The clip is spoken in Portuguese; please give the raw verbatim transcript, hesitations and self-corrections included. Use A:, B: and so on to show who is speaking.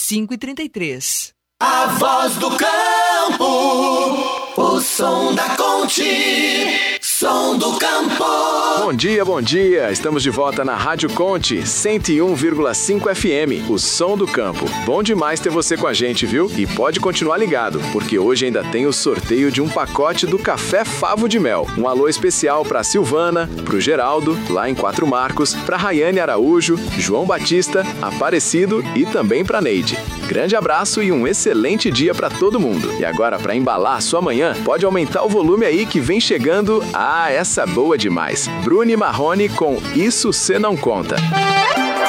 A: cinco e trinta e três.
B: A voz do campo, o som da Conte, som do campo.
C: Bom dia, bom dia. Estamos de volta na Rádio Conte, cento e um vírgula cinco F M, o som do campo. Bom demais ter você com a gente, viu? E pode continuar ligado, porque hoje ainda tem o sorteio de um pacote do Café Favo de Mel. Um alô especial para Silvana, pro Geraldo, lá em Quatro Marcos, para Rayane Araújo, João Batista, Aparecido e também para Neide. Grande abraço e um excelente dia para todo mundo. E agora, para embalar a sua manhã, pode aumentar o volume aí que vem chegando. Ah, essa boa demais. Bruni Marrone com Isso Cê Não Conta.